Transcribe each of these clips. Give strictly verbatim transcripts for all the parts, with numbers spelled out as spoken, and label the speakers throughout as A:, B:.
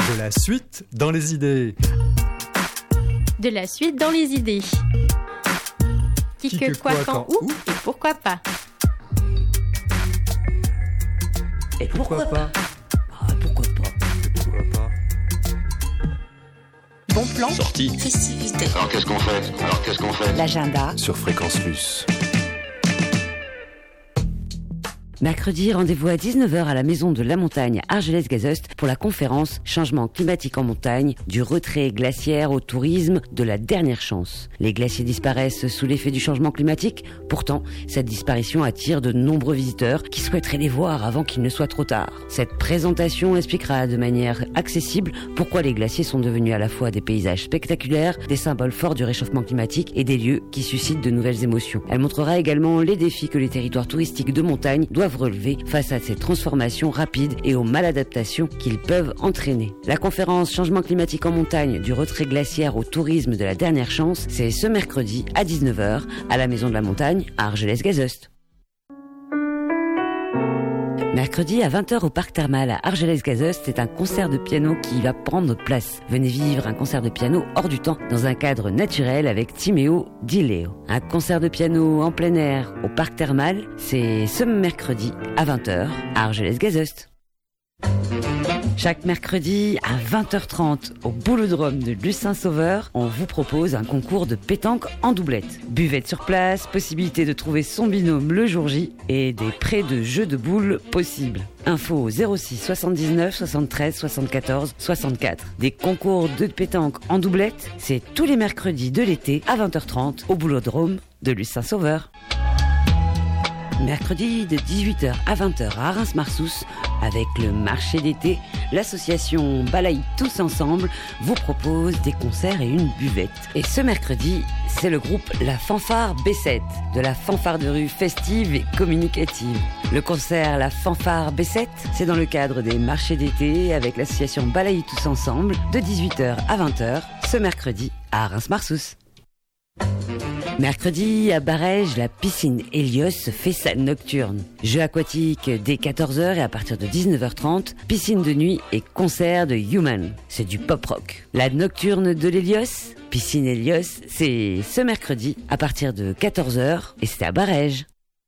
A: De la suite dans les idées.
B: De la suite dans les idées. Qui,
A: Qui
B: que,
A: que,
B: quoi,
A: quoi,
B: quand,
A: quand,
B: où
A: où
B: et pourquoi pas.
C: Et pourquoi,
A: Pourquoi
C: pas, Ah, pourquoi pas
A: Pourquoi pas?
B: Bon plan,
D: Sortie.
E: Festivité.
D: Alors qu'est-ce qu'on fait Alors qu'est-ce qu'on fait
E: L'agenda.
D: Sur Fréquence Plus.
C: Mercredi, rendez-vous à dix-neuf heures à la Maison de la Montagne Argelès-Gazost pour la conférence Changement climatique en montagne, du retrait glaciaire au tourisme, de la dernière chance. Les glaciers disparaissent sous l'effet du changement climatique. Pourtant, cette disparition attire de nombreux visiteurs qui souhaiteraient les voir avant qu'il ne soit trop tard. Cette présentation expliquera de manière accessible pourquoi les glaciers sont devenus à la fois des paysages spectaculaires, des symboles forts du réchauffement climatique et des lieux qui suscitent de nouvelles émotions. Elle montrera également les défis que les territoires touristiques de montagne doivent relever face à ces transformations rapides et aux maladaptations qu'ils peuvent entraîner. La conférence Changement climatique en montagne, du retrait glaciaire au tourisme de la dernière chance, c'est ce mercredi à dix-neuf heures à la Maison de la Montagne à Argelès-Gazost. Mercredi à vingt heures au Parc Thermal à Argelès-Gazost, c'est un concert de piano qui va prendre place. Venez vivre un concert de piano hors du temps dans un cadre naturel avec Timéo Di Leo. Un concert de piano en plein air au Parc Thermal, c'est ce mercredi à vingt heures à Argelès-Gazost. Chaque mercredi à vingt heures trente au Boulodrome de Lucin-Sauveur, on vous propose un concours de pétanque en doublette. Buvette sur place, possibilité de trouver son binôme le jour J et des prêts de jeux de boules possibles. Info au zéro six soixante-dix-neuf soixante-treize soixante-quatorze soixante-quatre. Des concours de pétanque en doublette, c'est tous les mercredis de l'été à vingt heures trente au Boulodrome de Lucin-Sauveur. Mercredi de dix-huit heures à vingt heures à Reims-Marsous, avec le marché d'été, l'association Balaye Tous Ensemble vous propose des concerts et une buvette. Et ce mercredi, c'est le groupe La Fanfare B sept, de la fanfare de rue festive et communicative. Le concert La Fanfare B sept, c'est dans le cadre des marchés d'été avec l'association Balaye Tous Ensemble, de dix-huit heures à vingt heures, ce mercredi à Reims-Marsous. Mercredi, à Barège, la piscine Hélios fait sa nocturne. Jeux aquatiques dès quatorze heures et à partir de dix-neuf heures trente, piscine de nuit et concert de Human. C'est du pop-rock. La nocturne de l'Hélios, piscine Hélios, c'est ce mercredi à partir de quatorze heures et c'est à Barège.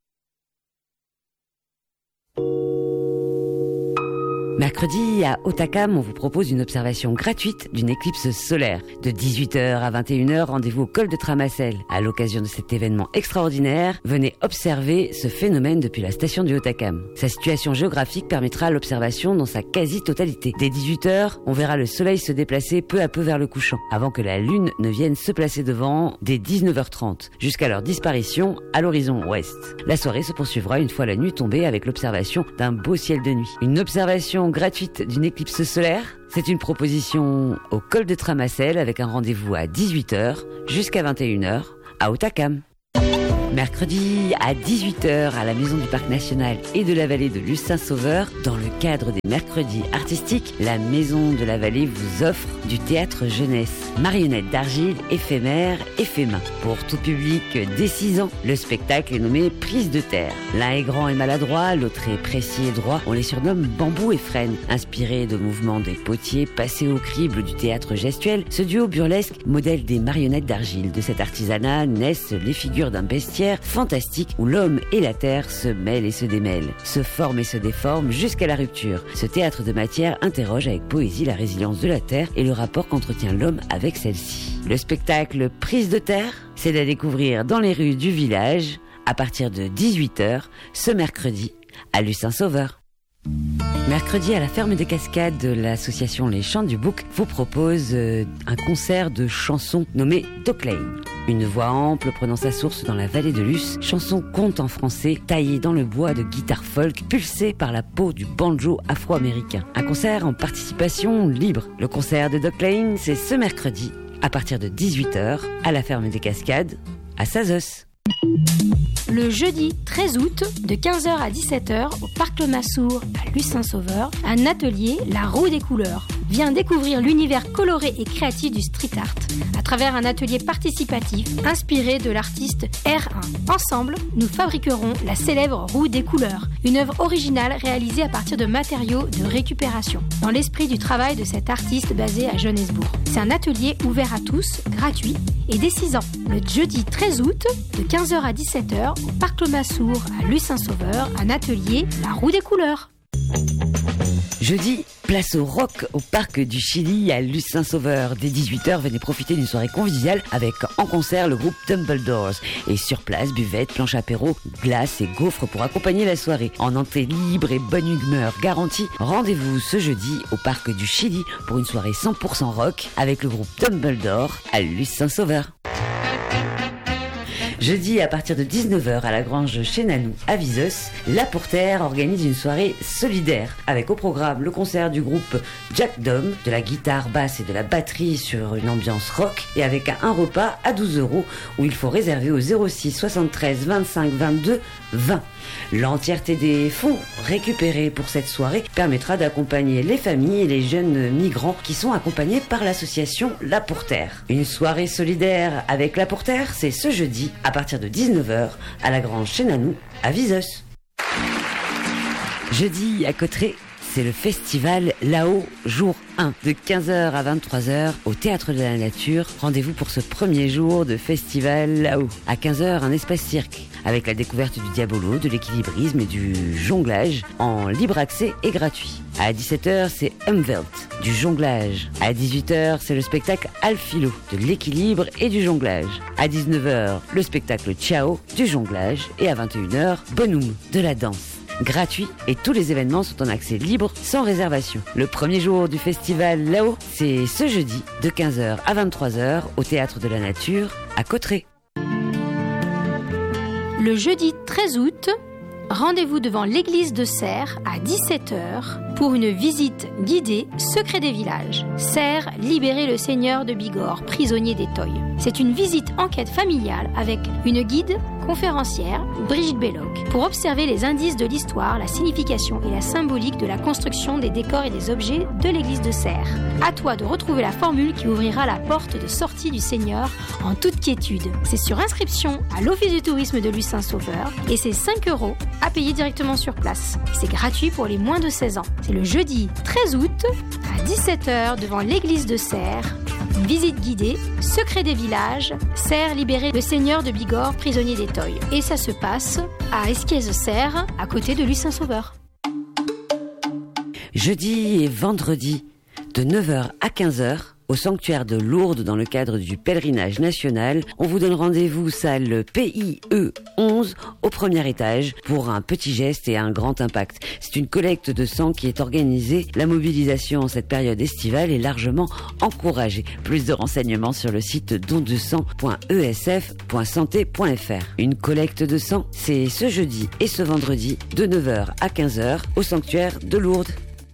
C: Mercredi, à Otakam, on vous propose une observation gratuite d'une éclipse solaire. De dix-huit heures à vingt et une heures, rendez-vous au col de Tramacel. À l'occasion de cet événement extraordinaire, venez observer ce phénomène depuis la station du Otakam. Sa situation géographique permettra l'observation dans sa quasi-totalité. Dès dix-huit heures, on verra le soleil se déplacer peu à peu vers le couchant, avant que la lune ne vienne se placer devant dès dix-neuf heures trente, jusqu'à leur disparition à l'horizon ouest. La soirée se poursuivra une fois la nuit tombée avec l'observation d'un beau ciel de nuit. Une observation gratuite d'une éclipse solaire, c'est une proposition au col de Tramacel avec un rendez-vous à dix-huit heures jusqu'à vingt et une heures à Otakam. Mercredi à dix-huit heures à la Maison du Parc National et de la Vallée de Lucin-Sauveur, dans le cadre des mercredis artistiques, la Maison de la Vallée vous offre du théâtre jeunesse. Marionnettes d'argile, éphémères, éphémins. Pour tout public dès six ans, le spectacle est nommé Prise de terre. L'un est grand et maladroit, l'autre est précis et droit. On les surnomme Bambou et Frêne. Inspiré de mouvements des potiers passés au crible du théâtre gestuel, ce duo burlesque modèle des marionnettes d'argile. De cet artisanat naissent les figures d'un bestiaire fantastique où l'homme et la terre se mêlent et se démêlent, se forment et se déforment jusqu'à la rupture. Ce théâtre de matière interroge avec poésie la résilience de la terre et le rapport qu'entretient l'homme avec celle-ci. Le spectacle Prise de terre, c'est à découvrir dans les rues du village à partir de dix-huit heures ce mercredi à Lucin-Sauveur. Mercredi, à la ferme des Cascades, de l'association Les Chants du Bouc vous propose euh, un concert de chansons nommé Doc Lane. Une voix ample prenant sa source dans la vallée de Luce, chanson conte en français, taillée dans le bois de guitare folk, pulsée par la peau du banjo afro-américain. Un concert en participation libre. Le concert de Doc Lane, c'est ce mercredi, à partir de dix-huit heures, à la ferme des Cascades, à Sazos.
B: Le jeudi treize août, de quinze heures à dix-sept heures, au Parc Le Massour, à Lucin-Sauveur, un atelier La Roue des couleurs. Viens découvrir l'univers coloré et créatif du street art à travers un atelier participatif inspiré de l'artiste R un. Ensemble, nous fabriquerons la célèbre roue des couleurs, une œuvre originale réalisée à partir de matériaux de récupération, dans l'esprit du travail de cet artiste basé à Johannesburg. C'est un atelier ouvert à tous, gratuit et dès six ans. Le jeudi treize août, de quinze heures à dix-sept heures, au Parc Le Massour, à Luce-Saint-Sauveur, un atelier La roue des couleurs.
C: Jeudi, place au rock au Parc du Chili à Luce-Saint-Sauveur. Dès dix-huit heures, venez profiter d'une soirée conviviale avec en concert le groupe Dumbledores. Et sur place, buvette, planche apéro, glace et gaufres pour accompagner la soirée. En entrée libre et bonne humeur garantie, rendez-vous ce jeudi au Parc du Chili pour une soirée cent pour cent rock avec le groupe Dumbledore à Luce-Saint-Sauveur. Jeudi, à partir de dix-neuf heures à la Grange chez Nanou, à Visos, La Portère organise une soirée solidaire avec au programme le concert du groupe Jack Dom, de la guitare basse et de la batterie sur une ambiance rock et avec un repas à douze euros où il faut réserver au zéro six soixante-treize vingt-cinq vingt-deux vingt. L'entièreté des fonds récupérés pour cette soirée permettra d'accompagner les familles et les jeunes migrants qui sont accompagnés par l'association La Portère. Une soirée solidaire avec La Portère, c'est ce jeudi à partir de dix-neuf heures à la Grange chez Nanou à Visos. Jeudi à Cauterets, c'est le festival Là-haut, jour un, de quinze heures à vingt-trois heures au Théâtre de la Nature. Rendez-vous pour ce premier jour de festival Là-haut. À quinze heures, un espace cirque avec la découverte du diabolo, de l'équilibrisme et du jonglage en libre accès et gratuit. À dix-sept heures, c'est Umwelt, du jonglage. À dix-huit heures, c'est le spectacle Alphilo, de l'équilibre et du jonglage. À dix-neuf heures, le spectacle Ciao, du jonglage. Et à vingt et une heures, Bonhomme, de la danse. Gratuit et tous les événements sont en accès libre sans réservation. Le premier jour du festival Là-haut, c'est ce jeudi de quinze heures à vingt-trois heures au Théâtre de la Nature à Cauterets.
B: Le jeudi treize août, rendez-vous devant l'église de Serres à dix-sept heures pour une visite guidée Secret des villages. Serres, libérer le seigneur de Bigorre, prisonnier des Toyes. C'est une visite enquête familiale avec une guide conférencière, Brigitte Belloc, pour observer les indices de l'histoire, la signification et la symbolique de la construction des décors et des objets de l'église de Serres. À toi de retrouver la formule qui ouvrira la porte de sortie du Seigneur en toute quiétude. C'est sur inscription à l'Office du tourisme de Luce-Saint-Sauveur et c'est cinq euros à payer directement sur place. C'est gratuit pour les moins de seize ans. C'est le jeudi treize août à dix-sept heures devant l'église de Serres. Une visite guidée, Secret des villages, Serres libérer le seigneur de Bigorre, prisonnier des Toyes. Et ça se passe à Esquies-Serres, à côté de Luce-Saint-Sauveur.
C: Jeudi et vendredi, de neuf heures à quinze heures, au sanctuaire de Lourdes dans le cadre du pèlerinage national, on vous donne rendez-vous salle P I E onze au premier étage pour un petit geste et un grand impact. C'est une collecte de sang qui est organisée. La mobilisation en cette période estivale est largement encouragée. Plus de renseignements sur le site don de sang point e s f point santé point f r. Une collecte de sang, c'est ce jeudi et ce vendredi de neuf heures à quinze heures au sanctuaire de Lourdes.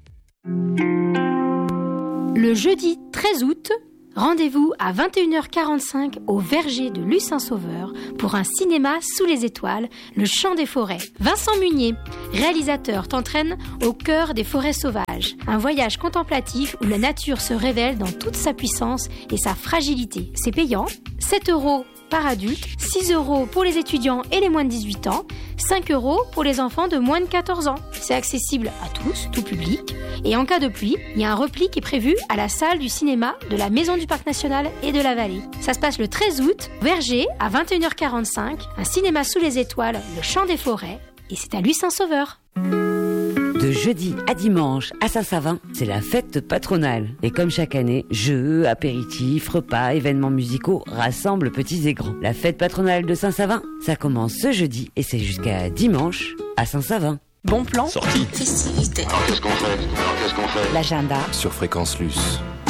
B: Le jeudi treize août, rendez-vous à vingt et une heures quarante-cinq au Verger de Luce-Saint-Sauveur pour un cinéma sous les étoiles, Le Chant des forêts. Vincent Munier, réalisateur, t'entraîne au cœur des forêts sauvages. Un voyage contemplatif où la nature se révèle dans toute sa puissance et sa fragilité. C'est payant, sept euros par adulte, six euros pour les étudiants et les moins de dix-huit ans, cinq euros pour les enfants de moins de quatorze ans. C'est accessible à tous, tout public. Et en cas de pluie, il y a un repli qui est prévu à la salle du cinéma de la Maison du Parc National et de la Vallée. Ça se passe le treize août, Verger, à vingt et une heures quarante-cinq, un cinéma sous les étoiles, Le Chant des forêts, et c'est à Luce-Saint-Sauveur.
C: De jeudi à dimanche à Saint-Savin, c'est la fête patronale. Et comme chaque année, jeux, apéritifs, repas, événements musicaux rassemblent petits et grands. La fête patronale de Saint-Savin, ça commence ce jeudi et c'est jusqu'à dimanche à Saint-Savin.
E: Bon plan.
A: Sortie.
D: Alors qu'est-ce qu'on fait Alors qu'est-ce qu'on fait
E: L'agenda.
A: Sur Fréquence Luce.